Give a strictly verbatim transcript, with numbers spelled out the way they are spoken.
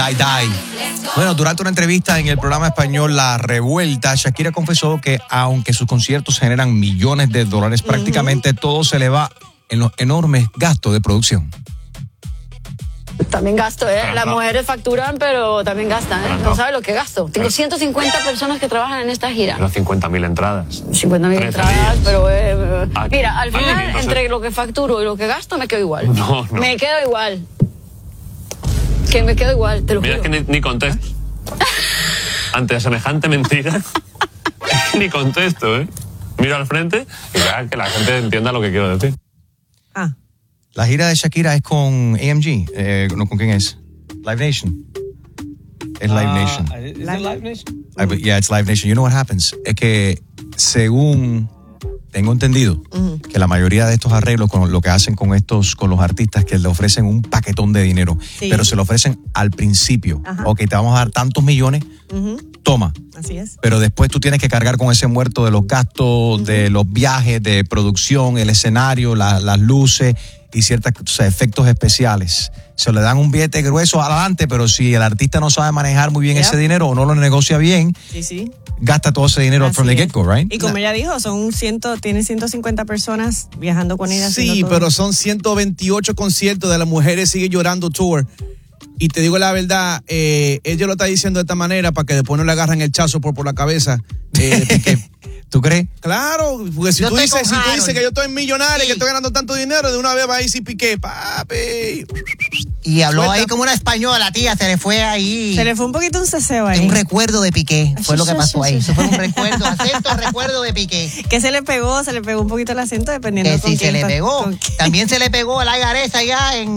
Die, die. Bueno, durante una entrevista en el programa español La Revuelta, Shakira confesó que aunque sus conciertos generan millones de dólares, prácticamente uh-huh. todo se le va en los enormes gastos de producción. También gasto, ¿eh? Las mujeres facturan, pero también gastan, ¿eh? No sabes lo que gasto. Tengo ciento cincuenta personas que trabajan en esta gira. Pero cincuenta mil entradas. cincuenta mil entradas, días. pero... Eh, ah, mira, al final, ah, entre lo que facturo y lo que gasto, me quedo igual. No, no. Me quedo igual. Que me quedo igual, te lo Mira, juro. Mira, es que ni, ni contesto. Ante semejante mentira, es que ni contesto, ¿eh? Miro al frente y ya que la gente entienda lo que quiero decir. Ah. La gira de Shakira es con A M G. Eh, no, ¿con quién es? Live Nation. Es Live uh, Nation. ¿Es Live Nation? I, yeah, it's Live Nation. You know what happens? Es que según tengo entendido uh-huh. que la mayoría de estos arreglos con lo que hacen con estos, con los artistas, que le ofrecen un paquetón de dinero, sí. pero se lo ofrecen al principio. Uh-huh. Ok, te vamos a dar tantos millones, uh-huh. toma. Así es. Pero después tú tienes que cargar con ese muerto de los gastos, uh-huh. de los viajes, de producción, el escenario, la, las luces y ciertos o sea, efectos especiales. Se le dan un billete grueso adelante, pero si el artista no sabe manejar muy bien yep. ese dinero o no lo negocia bien, sí, sí. gasta todo ese dinero Así from the es. get-go, right? Y como ella dijo, son ciento, tiene ciento cincuenta personas viajando con ella. Sí, pero son ciento veintiocho conciertos de Las Mujeres Sigue Llorando Tour. Y te digo la verdad, eh, ella lo está diciendo de esta manera para que después no le agarren el chazo por, por la cabeza. Eh, de que, ¿Tú crees? Claro, porque si, tú dices, si tú dices que yo estoy millonario, sí. que estoy ganando tanto dinero, de una vez va a decir Piqué, papi. Y habló Suelta. ahí como una española, tía, se le fue ahí. Se le fue un poquito un ceseo ahí. Un recuerdo de Piqué, fue lo que pasó ahí. Eso fue un recuerdo, acento, recuerdo de Piqué. Que se le pegó, se le pegó un poquito el acento dependiendo que de con sí, quién se le pegó. Con También se le pegó la gareza allá en